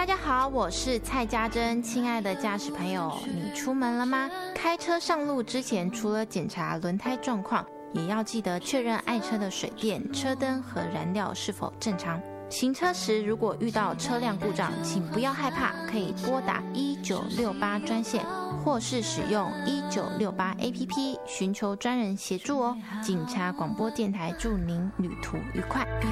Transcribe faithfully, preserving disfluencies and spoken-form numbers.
家好，我是蔡家珍。亲爱的驾驶朋友，你出门了吗？开车上路之前，除了检查轮胎状况，也要记得确认爱车的水电、车灯和燃料是否正常。行车时如果遇到车辆故障，请不要害怕，可以拨打一九六八专线，或是使用一九六八 A P P 寻求专人协助哦。警察广播电台祝您旅途愉快。